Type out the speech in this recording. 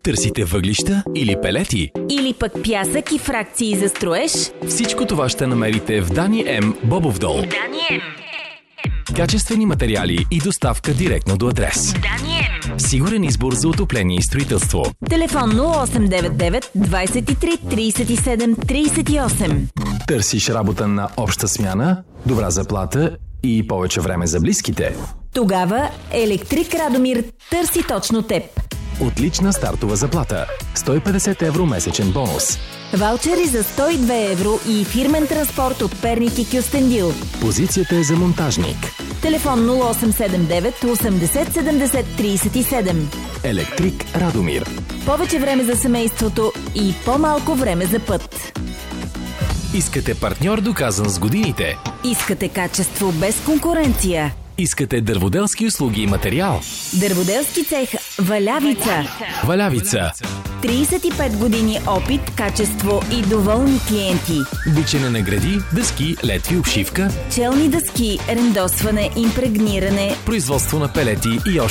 Търсите въглища или пелети? Или пък пясък и фракции за строеж? Всичко това ще намерите в Дани М. Бобов дол. Дани М. Качествени материали и доставка директно до адрес. Дани М. Сигурен избор за отопление и строителство. Телефон 0899 23 37 38. Търсиш работа на обща смяна, добра заплата и повече време за близките? Тогава Електрик Радомир търси точно теб. Отлична стартова заплата. 150 евро месечен бонус. Ваучери за 102 евро и фирмен транспорт от Перник и Кюстендил. Позицията е за монтажник. Телефон 0879 80 70 37. Електрик Радомир. Повече време за семейството и по-малко време за път. Искате партньор доказан с годините? Искате качество без конкуренция? Искате дърводелски услуги и материал? Дърводелски цех Валявица. Валявица. 35 години опит, качество и доволни клиенти. Бичене на гради, дъски, летви, обшивка, Челни дъски, рендосване, импрегниране, производство на пелети и още